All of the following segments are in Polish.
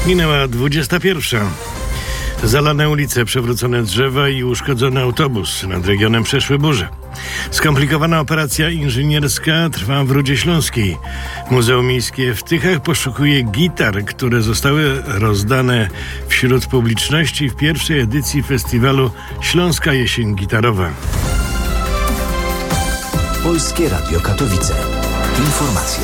Minęła 21. Zalane ulice, przewrócone drzewa i uszkodzony autobus. Nad regionem przeszły burze. Skomplikowana operacja inżynierska trwa w Rudzie Śląskiej. Muzeum Miejskie w Tychach poszukuje gitar, które zostały rozdane wśród publiczności w pierwszej edycji festiwalu Śląska Jesień Gitarowa. Polskie Radio Katowice. Informacje.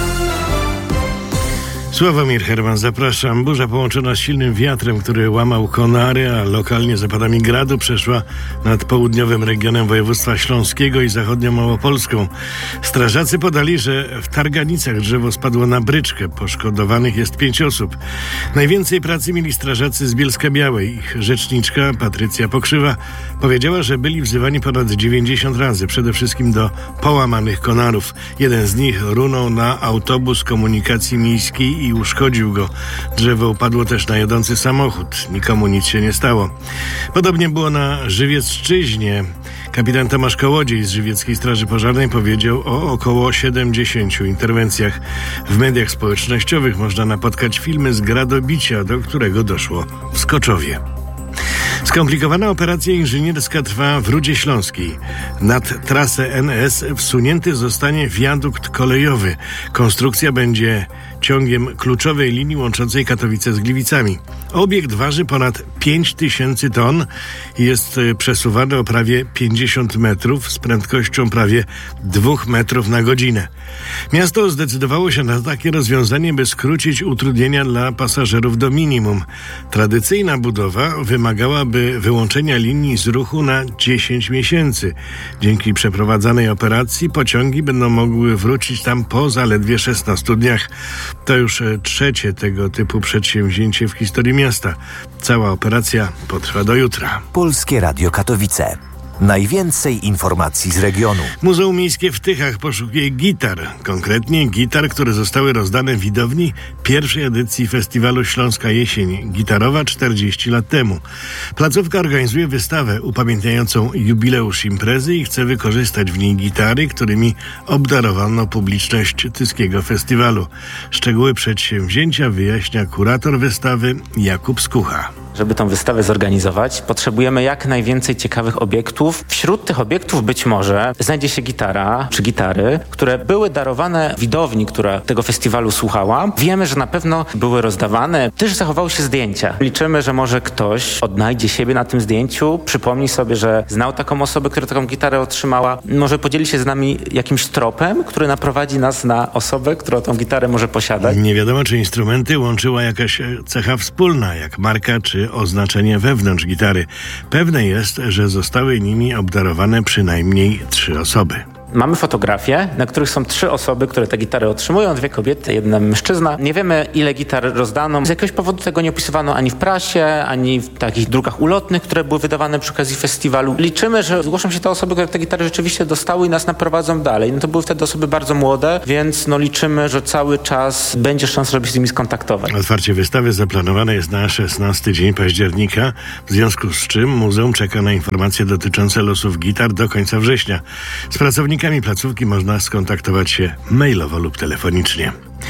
Sławomir Herman, zapraszam. Burza połączona z silnym wiatrem, który łamał konary, a lokalnie zapadami gradu, przeszła nad południowym regionem województwa śląskiego i zachodnią Małopolską. Strażacy podali, że w Targanicach drzewo spadło na bryczkę. Poszkodowanych jest 5 osób. Najwięcej pracy mieli strażacy z Bielska-Białej. Ich rzeczniczka Patrycja Pokrzywa powiedziała, że byli wzywani ponad 90 razy, przede wszystkim do połamanych konarów. Jeden z nich runął na autobus komunikacji miejskiej i uszkodził go. Drzewo upadło też na jadący samochód. Nikomu nic się nie stało. Podobnie było na Żywiecczyźnie. Kapitan Tomasz Kołodziej z Żywieckiej Straży Pożarnej powiedział o około 70 interwencjach. W mediach społecznościowych można napotkać filmy z gradobicia, do którego doszło w Skoczowie. Skomplikowana operacja inżynierska trwa w Rudzie Śląskiej. Nad trasę NS wsunięty zostanie wiadukt kolejowy. Konstrukcja będzie ciągiem kluczowej linii łączącej Katowice z Gliwicami. Obiekt waży ponad 5000 ton i jest przesuwany o prawie 50 metrów z prędkością prawie 2 metrów na godzinę. Miasto zdecydowało się na takie rozwiązanie, by skrócić utrudnienia dla pasażerów do minimum. Tradycyjna budowa wymagałaby wyłączenia linii z ruchu na 10 miesięcy. Dzięki przeprowadzanej operacji pociągi będą mogły wrócić tam po zaledwie 16 dniach. To już trzecie tego typu przedsięwzięcie w historii miasta. Cała operacja potrwa do jutra. Polskie Radio Katowice. Najwięcej informacji z regionu. Muzeum Miejskie w Tychach poszukuje gitar. Konkretnie gitar, które zostały rozdane widowni pierwszej edycji festiwalu Śląska Jesień Gitarowa 40 lat temu. Placówka organizuje wystawę upamiętniającą jubileusz imprezy i chce wykorzystać w niej gitary, którymi obdarowano publiczność tyskiego festiwalu. Szczegóły przedsięwzięcia wyjaśnia kurator wystawy Jakub Skucha. Żeby tą wystawę zorganizować, potrzebujemy jak najwięcej ciekawych obiektów. Wśród tych obiektów być może znajdzie się gitara czy gitary, które były darowane widowni, która tego festiwalu słuchała. Wiemy, że na pewno były rozdawane. Też zachowały się zdjęcia. Liczymy, że może ktoś odnajdzie siebie na tym zdjęciu, przypomni sobie, że znał taką osobę, która taką gitarę otrzymała. Może podzieli się z nami jakimś tropem, który naprowadzi nas na osobę, która tą gitarę może posiadać. Nie wiadomo, czy instrumenty łączyła jakaś cecha wspólna, jak marka czy oznaczenie wewnątrz gitary. Pewne jest, że zostały nimi obdarowane przynajmniej 3 osoby. Mamy fotografie, na których są 3 osoby, które te gitary otrzymują, 2 kobiety, 1 mężczyzna. Nie wiemy, ile gitar rozdano. Z jakiegoś powodu tego nie opisywano ani w prasie, ani w takich drukach ulotnych, które były wydawane przy okazji festiwalu. Liczymy, że zgłoszą się te osoby, które te gitary rzeczywiście dostały i nas naprowadzą dalej. To były wtedy osoby bardzo młode, więc liczymy, że cały czas będzie szansa, żeby się z nimi skontaktować. Otwarcie wystawy zaplanowane jest na 16 dzień października, w związku z czym muzeum czeka na informacje dotyczące losów gitar do końca września. Z pracownikami placówki można skontaktować się mailowo lub telefonicznie.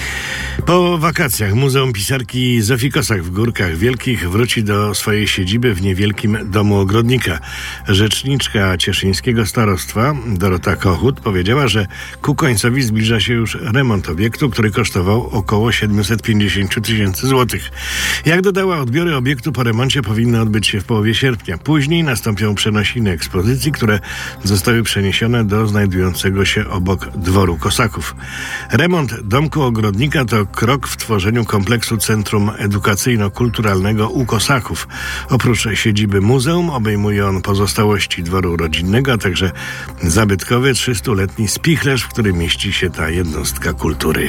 Po wakacjach Muzeum Pisarki Zofii Kossak w Górkach Wielkich wróci do swojej siedziby w niewielkim domu ogrodnika. Rzeczniczka cieszyńskiego starostwa Dorota Kochut powiedziała, że ku końcowi zbliża się już remont obiektu, który kosztował około 750 000 złotych. Jak dodała, odbiory obiektu po remoncie powinny odbyć się w połowie sierpnia. Później nastąpią przenosiny ekspozycji, które zostały przeniesione do znajdującego się obok dworu Kossaków. Remont domku ogrodnika to krok w tworzeniu kompleksu Centrum Edukacyjno-Kulturalnego u Kossaków. Oprócz siedziby muzeum obejmuje on pozostałości dworu rodzinnego, a także zabytkowy 300-letni spichlerz, w którym mieści się ta jednostka kultury.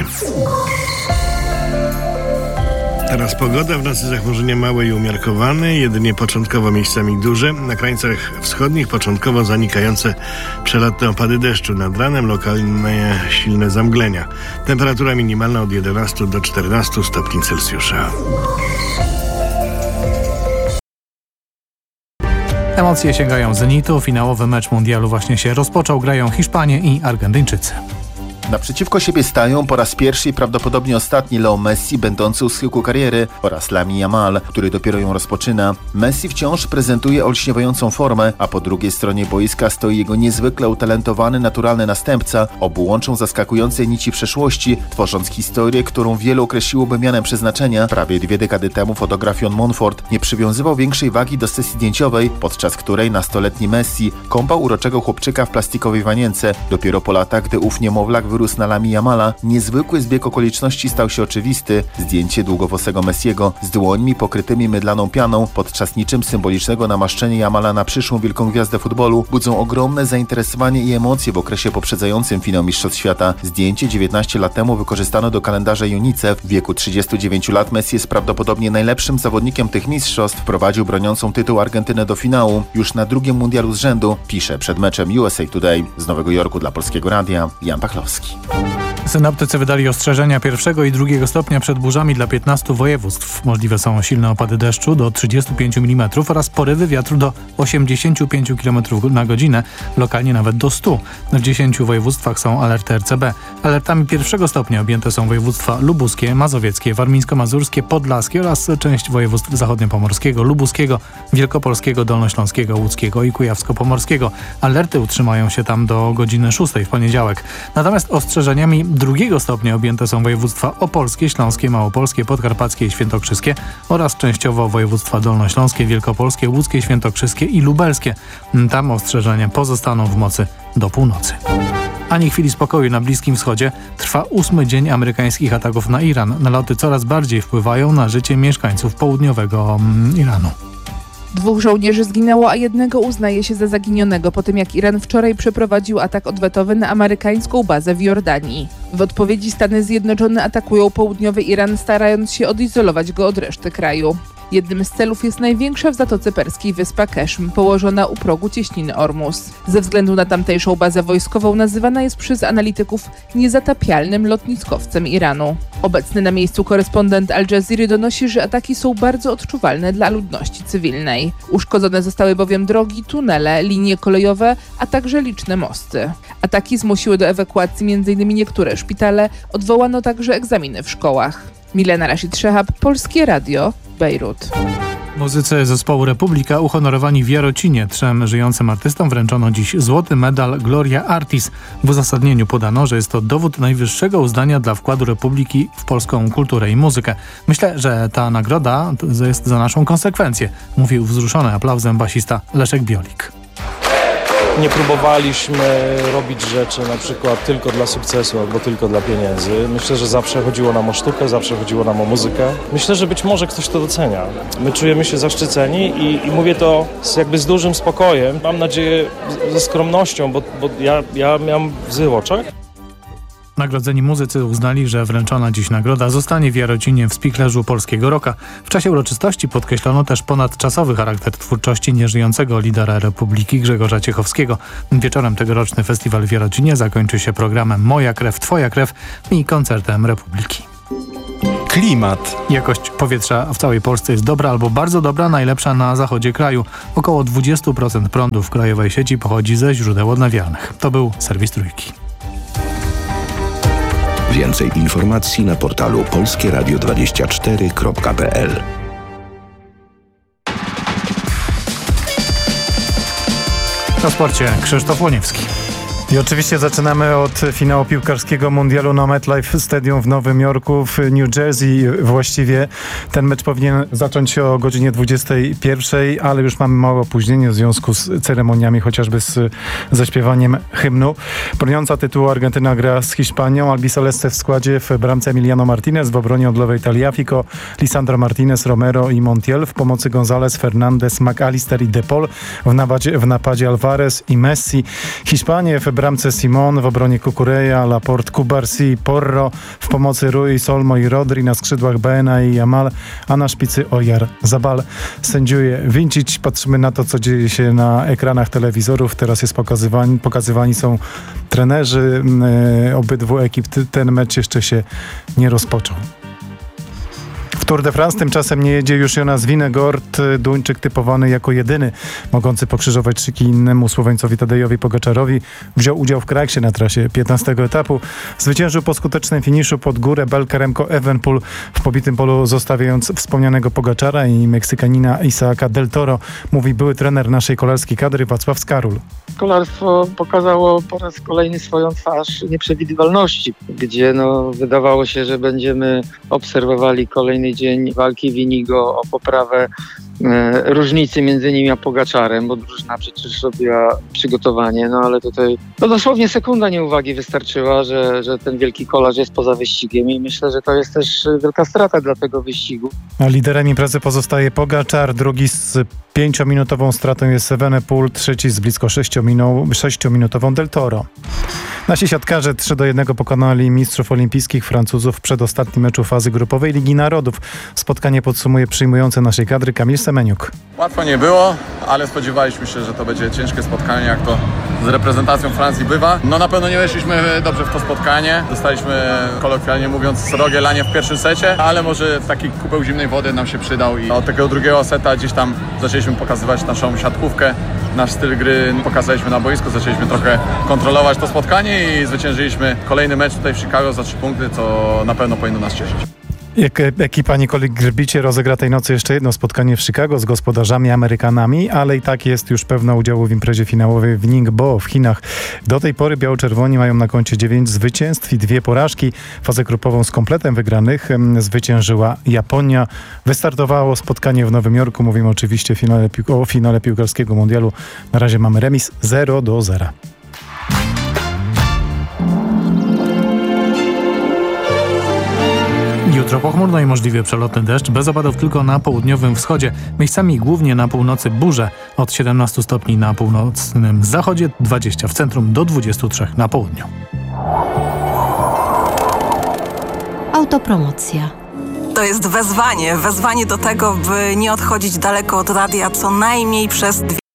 Teraz pogoda, w nocy zachmurzenia małe i umiarkowane, jedynie początkowo miejscami duże. Na krańcach wschodnich początkowo zanikające przelotne opady deszczu. Nad ranem lokalne silne zamglenia. Temperatura minimalna od 11 do 14 stopni Celsjusza. Emocje sięgają zenitu. Finałowy mecz mundialu właśnie się rozpoczął. Grają Hiszpanie i Argentyńczycy. Naprzeciwko siebie stają po raz pierwszy i prawdopodobnie ostatni Leo Messi, będący u schyłku kariery, oraz Lamine Yamal, który dopiero ją rozpoczyna. Messi wciąż prezentuje olśniewającą formę, a po drugiej stronie boiska stoi jego niezwykle utalentowany, naturalny następca. Obu łączą zaskakujące nici przeszłości, tworząc historię, którą wielu określiłoby mianem przeznaczenia. Prawie 2 dekady temu fotograf Jon Montfort nie przywiązywał większej wagi do sesji zdjęciowej, podczas której nastoletni Messi kąpał uroczego chłopczyka w plastikowej wanience. Dopiero po latach, gdy ów niemowlak wyrósł na Lamine Yamala, niezwykły zbieg okoliczności stał się oczywisty. Zdjęcie długowłosego Messiego z dłońmi pokrytymi mydlaną pianą podczas niczym symbolicznego namaszczenia Yamala na przyszłą wielką gwiazdę futbolu budzą ogromne zainteresowanie i emocje w okresie poprzedzającym finał Mistrzostw Świata. Zdjęcie 19 lat temu wykorzystano do kalendarza UNICEF. W wieku 39 lat Messi jest prawdopodobnie najlepszym zawodnikiem tych mistrzostw. Wprowadził broniącą tytuł Argentynę do finału już na drugim mundialu z rzędu, pisze przed meczem USA Today. Z Nowego Jorku dla Polskiego Radia Jan Pachlowski. Synoptycy wydali ostrzeżenia 1. i 2. stopnia przed burzami dla 15 województw. Możliwe są silne opady deszczu do 35 mm oraz porywy wiatru do 85 km na godzinę, lokalnie nawet do 100. W 10 województwach są alerty RCB. Alertami 1. stopnia objęte są województwa lubuskie, mazowieckie, warmińsko-mazurskie, podlaskie oraz część województw zachodniopomorskiego, lubuskiego, wielkopolskiego, dolnośląskiego, łódzkiego i kujawsko-pomorskiego. Alerty utrzymają się tam do godziny 6 w poniedziałek. Natomiast ostrzeżeniami 2. stopnia objęte są województwa opolskie, śląskie, małopolskie, podkarpackie i świętokrzyskie oraz częściowo województwa dolnośląskie, wielkopolskie, łódzkie, świętokrzyskie i lubelskie. Tam ostrzeżenia pozostaną w mocy do północy. Ani chwili spokoju na Bliskim Wschodzie. Trwa 8. dzień amerykańskich ataków na Iran. Naloty coraz bardziej wpływają na życie mieszkańców południowego Iranu. 2 żołnierzy zginęło, a 1 uznaje się za zaginionego po tym, jak Iran wczoraj przeprowadził atak odwetowy na amerykańską bazę w Jordanii. W odpowiedzi Stany Zjednoczone atakują południowy Iran, starając się odizolować go od reszty kraju. Jednym z celów jest największa w Zatoce Perskiej wyspa Keszm, położona u progu cieśniny Ormus. Ze względu na tamtejszą bazę wojskową nazywana jest przez analityków niezatapialnym lotniskowcem Iranu. Obecny na miejscu korespondent Al Jazeera donosi, że ataki są bardzo odczuwalne dla ludności cywilnej. Uszkodzone zostały bowiem drogi, tunele, linie kolejowe, a także liczne mosty. Ataki zmusiły do ewakuacji m.in. niektóre szpitale, odwołano także egzaminy w szkołach. Milena Rashid Szehab, Polskie Radio, Bejrut. Muzycy zespołu Republika uhonorowani w Jarocinie. 3 żyjącym artystom wręczono dziś złoty medal Gloria Artis. W uzasadnieniu podano, że jest to dowód najwyższego uznania dla wkładu Republiki w polską kulturę i muzykę. Myślę, że ta nagroda jest za naszą konsekwencję, mówił wzruszony aplauzem basista Leszek Biolik. Nie próbowaliśmy robić rzeczy na przykład tylko dla sukcesu albo tylko dla pieniędzy. Myślę, że zawsze chodziło nam o sztukę, zawsze chodziło nam o muzykę. Myślę, że być może ktoś to docenia. My czujemy się zaszczyceni i mówię to z dużym spokojem. Mam nadzieję ze skromnością, bo ja miałem łzy w oczach. Nagrodzeni muzycy uznali, że wręczona dziś nagroda zostanie w Jarocinie w spichlerzu Polskiego Rocka. W czasie uroczystości podkreślono też ponadczasowy charakter twórczości nieżyjącego lidera Republiki Grzegorza Ciechowskiego. Wieczorem tegoroczny festiwal w Jarocinie zakończy się programem Moja krew, twoja krew i koncertem Republiki. Klimat. Jakość powietrza w całej Polsce jest dobra albo bardzo dobra, najlepsza na zachodzie kraju. Około 20% prądu w krajowej sieci pochodzi ze źródeł odnawialnych. To był serwis Trójki. Więcej informacji na portalu polskieradio24.pl. Na sporcie Krzysztof Łoniewski. I oczywiście zaczynamy od finału piłkarskiego mundialu na MetLife Stadium w Nowym Jorku w New Jersey. Właściwie ten mecz powinien zacząć się o godzinie 21, ale już mamy małe opóźnienie w związku z ceremoniami, chociażby z zaśpiewaniem hymnu. Broniąca tytułu Argentyna gra z Hiszpanią. Albi Celeste w składzie, w bramce Emiliano Martinez, w obronie odlowej Tagliafico, Lisandro Martinez, Romero i Montiel, w pomocy González, Fernandez, McAllister i De Paul, w napadzie Alvarez i Messi. Hiszpanie w bramce Simon, w obronie Cucurella, Laporte, Cubarsí, Porro, w pomocy Rui, Solmo i Rodri, na skrzydłach Baena i Yamal, a na szpicy Ojar Zabal. Sędziuje Vincic. Patrzymy na to, co dzieje się na ekranach telewizorów. Teraz jest pokazywani są trenerzy obydwu ekip. Ten mecz jeszcze się nie rozpoczął. Tour de France tymczasem nie jedzie już Jonas Vingegaard, Duńczyk typowany jako jedyny mogący pokrzyżować szyki innemu Słoweńcowi Tadejowi Pogaczarowi. Wziął udział w Kraksie na trasie 15 etapu. Zwyciężył po skutecznym finiszu pod górę Belka Remco Evenepoel w pobitym polu, zostawiając wspomnianego Pogaczara i Meksykanina Isaaca del Toro, mówi były trener naszej kolarskiej kadry Wacław Skarul. Kolarstwo pokazało po raz kolejny swoją twarz nieprzewidywalności, gdzie wydawało się, że będziemy obserwowali kolejny dzień walki Winigo o poprawę różnicy między nim a Pogaczarem, bo drużyna przecież robiła przygotowanie, ale tutaj dosłownie sekunda nieuwagi wystarczyła, że ten wielki kolarz jest poza wyścigiem i myślę, że to jest też wielka strata dla tego wyścigu. A liderem imprezy pozostaje Pogaczar, drugi z 5-minutową stratą jest Evenepoel, trzeci z blisko 6-minutową Del Toro. Nasi siatkarze 3-1 pokonali mistrzów olimpijskich Francuzów w przedostatnim meczu fazy grupowej Ligi Narodów. Spotkanie podsumuje przyjmujący naszej kadry Kamil Semeniuk. Łatwo nie było, ale spodziewaliśmy się, że to będzie ciężkie spotkanie, jak to z reprezentacją Francji bywa. Na pewno nie weszliśmy dobrze w to spotkanie. Dostaliśmy, kolokwialnie mówiąc, srogie lanie w pierwszym secie, ale może taki kubeł zimnej wody nam się przydał i od tego drugiego seta gdzieś tam zaczęliśmy pokazywać naszą siatkówkę, nasz styl gry pokazaliśmy na boisku, zaczęliśmy trochę kontrolować to spotkanie i zwyciężyliśmy kolejny mecz tutaj w Chicago za 3 punkty, co na pewno powinno nas cieszyć. Ekipa Nikoli Grbicie rozegra tej nocy jeszcze jedno spotkanie w Chicago z gospodarzami Amerykanami, ale i tak jest już pewna udziału w imprezie finałowej w Ningbo w Chinach. Do tej pory biało-czerwoni mają na koncie 9 zwycięstw i 2 porażki. Fazę grupową z kompletem wygranych zwyciężyła Japonia. Wystartowało spotkanie w Nowym Jorku. Mówimy oczywiście o finale piłkarskiego mundialu. Na razie mamy remis 0-0. Jutro pochmurno i możliwie przelotny deszcz, bez opadów tylko na południowym wschodzie. Miejscami głównie na północy burze. Od 17 stopni na północnym zachodzie, 20 w centrum do 23 na południu. Autopromocja. To jest wezwanie do tego, by nie odchodzić daleko od radia co najmniej przez 2